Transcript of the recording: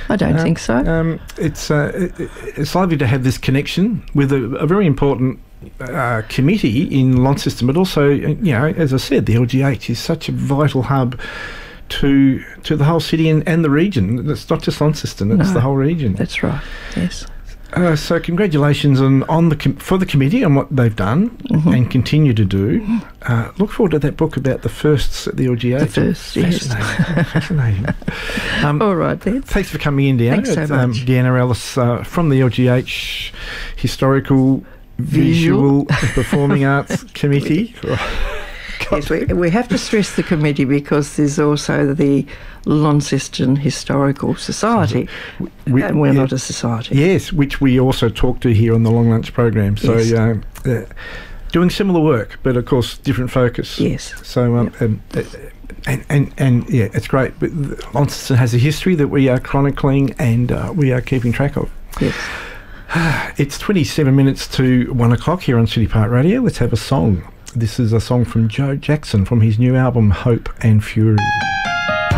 I don't think so. It's lovely to have this connection with a very important committee in Launceston, but also, as I said, the LGH is such a vital hub to the whole city and the region. It's not just Launceston; it's the whole region. That's right. Yes. So congratulations for the committee on what they've done and continue to do. Look forward to that book about the firsts at the LGH. The firsts, yes. Fascinating. All right, then. Thanks for coming in, Deanna. Thanks so much. Deanna Ellis from the LGH Historical Visual Performing Arts Committee. Yes, we have to stress the committee because there's also the Launceston Historical Society, and we're not a society. Yes, which we also talk to here on the Long Lunch program. So doing similar work, but of course different focus. Yes. So it's great. But Launceston has a history that we are chronicling and we are keeping track of. Yes. It's 27 minutes to 1 o'clock here on City Park Radio. Let's have a song. This is a song from Joe Jackson from his new album, Hope and Fury.